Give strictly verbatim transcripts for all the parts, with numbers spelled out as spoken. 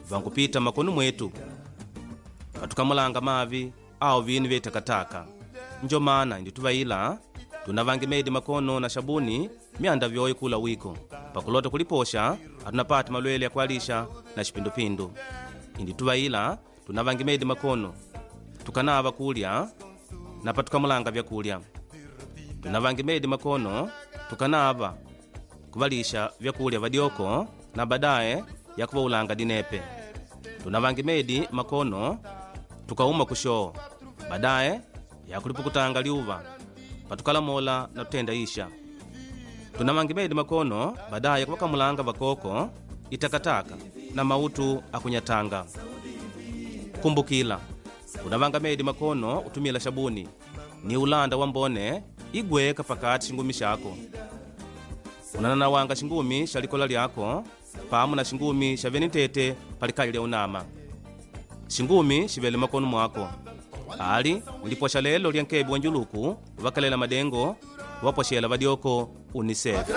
vankupita makono mwetu katukamulanga mavi au vinu vye takataka. Njo maana indi tuvaila tunavange medi makono na shabuni myanda vyoye kula wiko pakulota kuliposha atunapati malwele ya kualisha na shipindupindu. Indi tuvaila tunavange medi makono tukanava kulya na patukamulanga vyakulya. Tunavange medi makono tukanava kuvalisha vyakulya vadioko na badaye ya kuvaulanga dinepe. Tunavange medi makono tukauma kushoo badaye ya kulipukutanga liuva patukalamola na tutenda isha. Tunavange medi makono badaye ya kuvakamulanga vakoko itakataka na mautu akunyatanga. Kumbukila unavanga medi makono utumila shabuni ni ulanda wambone igweka pakati shingumi shako. Unananawanga shingumi shalikola lyako pamu na shingumi shaveni tete palikali lya unama. Shingumi shivele makono mwako ali uliposha lelo lyankebi wanjuluku vakalela madengo waposhela vadioko UNICEF.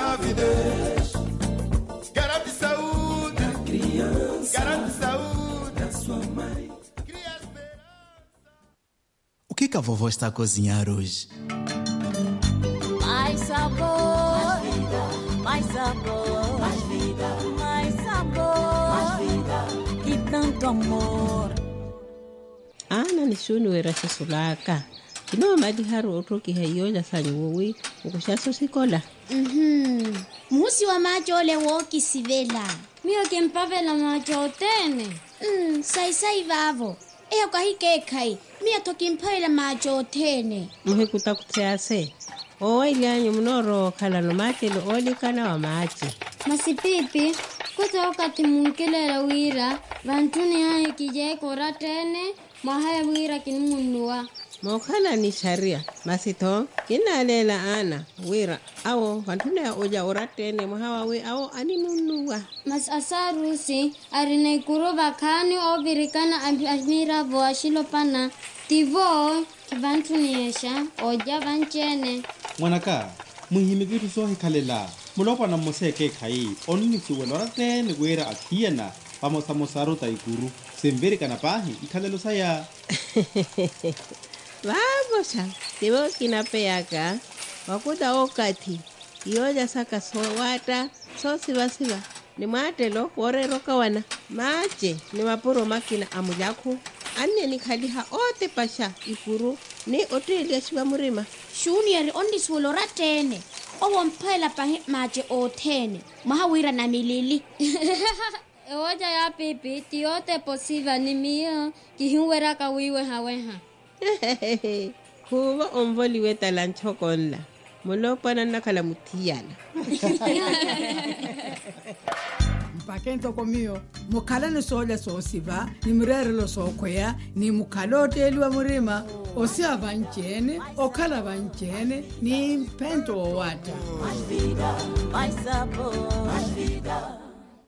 O que que a vovó está a cozinhar hoje? Mais sabor, mais vida, mais sabor, mais vida, mais sabor, mais vida e tanto amor. Ana ni shunu wera sasulaka. Kino madi haru otoki hayoja sani wowi ukushaso sikola. Mhm. Musi wa macho ole woki sivela. Mio kempavela macho tene. Mm, sai sai vavo. Eyo kahike kai. Mio tokimpavela macho tene. Muhe kutakutease. Owa ilianyo mnoro kala no mate lo oli kana wa machi. Masipipi, kuta wakati munkelela wira, vantuni hae kijai kora tene, mahae wira kinumunua. Mokana ni sharia, masito, kina lela ana, wira, awo, vantuni ya oja ora tene, mahawa we, awo, animunua. Mas asarusi, arine kuro bakani o virikana amira voa shilopana, tivo, kivantuni esha, oja vanchene. Mwanaka, muhimigitu sohi kalela. Mulopa na moseke kai, onini suwelora tene wera akiana, pamosa mosaro taikuru. Semberi kana pahi, ikalelo saya. Vamos, tivo kinapeyaka, wakuda okati, yoja saka sowata, so siva siva. Ni matelo, wore roka wana. Mache, ni mapuro makina amujaku. Ane ni kaliha ote pasha, ikuru, ni oteli ya shiva murima. Shuni yari ondi suwelora tene. Owa mpela pahe mache o tene. Mahawira na milili. Ewaja ya pipi, tiote posiva ni mio, kihiwera kawiwe haweha. Huwa omboli weta lanchokonla. Mulopa na nakala mutiyana. Mpakento komio, mukala ni soja sosiva, ni mrere lo sokoya, ni mukala oteli wa murima, osia vanchene, okala vanchene, ni pento o wata. Mais vida, mais sabor, mais vida.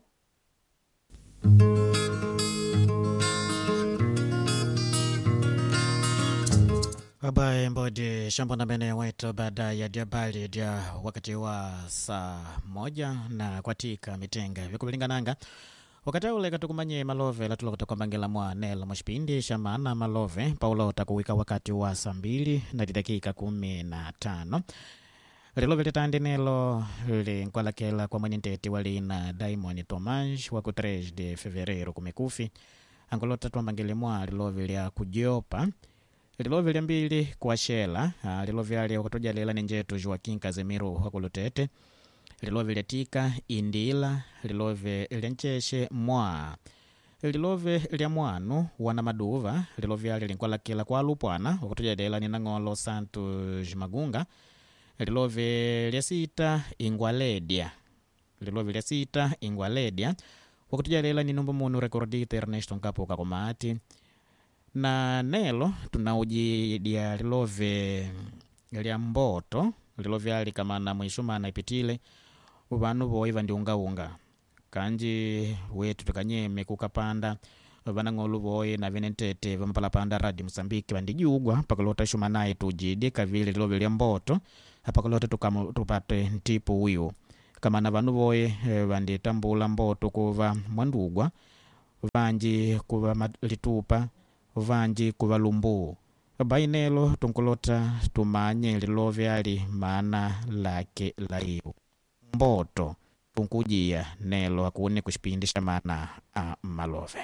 Abaye mbodi shambo na mene wetu baada ya diabali dia wakati wa saa moja na kwatika mitenga vikubilingananga wakati ule katukumanye malove la tulokota kwa mbangela mwa nela mwashipindi shamana malove paulo takuwika wakati wa saa mbili na dakika kumi na tano Rilove litande nelo li nkwalakela kwa mwenye nteti wali na Diamond Tomaj waku tres de fevereiro kumekufi angolota tuwa mbangele mwa rilove lia kujiopa Lilove lia mbili kwa shela, lilove alia wakatoja lela ninjetu Joaquin Casemiro wakulutete. Lilove lia tika indila, lilove lia ncheshe mwa. Lilove lia mwanu wana maduva, lilove alia linkwala kila kwa lupwana, wakatoja lela ninangolo Santos Magunga. Lilove lia sita ingwaledia. Lilove lia sita ingwaledia. Wakatoja lela ninumbu munu rekordite Ernesto Nkapo kakomati. Na nelo tunauji dia lilove lia mboto lilove ali kama na mwishuma na ipitile ubanu boiva ndi unga unga kanji wetu tukanyeme kukapanda bana ngolu boye na venentete vampala panda radi Mozambique bandijugwa pakalota shuma naye tujide kavile lilove lia mboto pakalota tukamu tupate ntipu wiyo kama na banu boye bandi tambula mboto kuva mwandugwa vanji kuva litupa vanji kuva lumbu bainelo tunkulota tumanye lilove ali maana lake laiu mboto tunkujia nelo akune kushipindisha maana a malove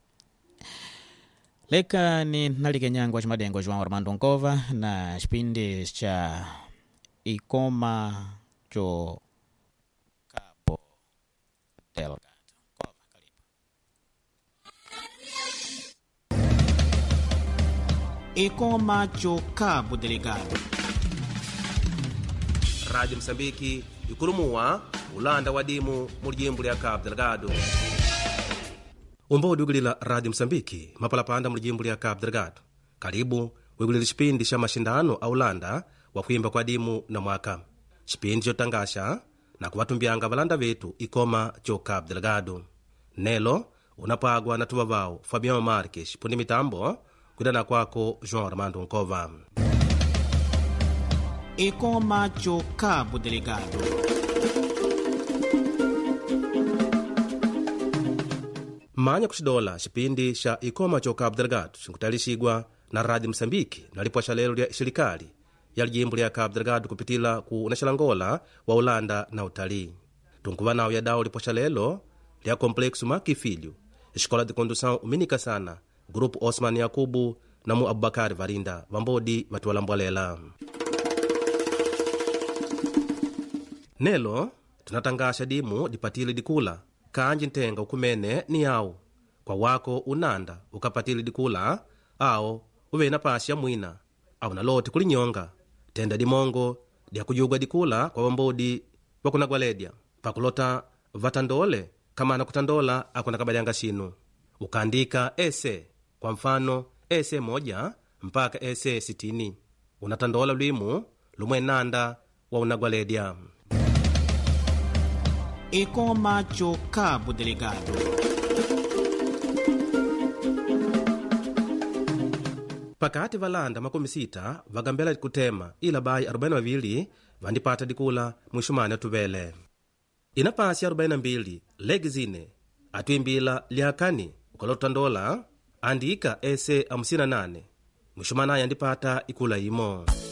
leka ni nalike nyangwa chimadengo João Armando Nkova na chipindi cha ikoma cho Cabo Delgado. Nkova, karibu. Ikoma cho Cabo Delgado. Radio Msambiki ikurumuwa ulanda wadimu mulijimbu lya Cabo Delgado. Umbodi ugulila Radio Msambiki mapalapanda mulijimbu lya Cabo Delgado. Karibu wigulila chipindi cha mashindano a ulanda wa kuimba kwa dimu na mwaka. Chipindi chotangasha na kuwatumbianga valanda vetu ikoma cho Cabo Delgado. Nelo unapagwa na tuvavao Fabiano Marques pundi mitambo kudana kwako João Armando Nkova. Ikoma cho Cabo Delgado. Manya kuchidola chipindi cha ikoma cho Cabo Delgado chinkutayalishigwa na Radio Msambiki na lipwasha lelo lya serikali ya lijimbu lya Cabo Delgado kupitila ku unaxalangola wa ulanda na utalii. Tunkuva nao ya dao lipwasha lelo lya Complexo Maki Filho, Escola de Condução Uminika Sana, Grupo Osman Yakubu na mu Abubakari Varinda vambodi vatuwalambwalela. Nelo tunatangasha dimu dipatili dikula kanji ntenga ukumene ni yao kwa wako unanda ukapatili dikula ao uwe na pasi ya mwina au naloti kulinyonga tenda dimongo dia kujugwa dikula kwa wambodi wakunagwaledya pakulota vatandole kama na kutandola akuna kabalyanga shinu ukaandika ese kwa mfano ese moja mpaka ese sitini unatandola luimu lumwe nanda wa unagwaledya. Ikoma cho Cabo Delgado. Pakati valanda makumi sita vagambela kutema ila bai arobaini na mbili vandipata dikula mwishumani atuvele. Ina pasi arobaini na mbili legi zine atuimbila liakani ukalota ndola andika ese hamsini na nane mwishumani andipata ikula imo.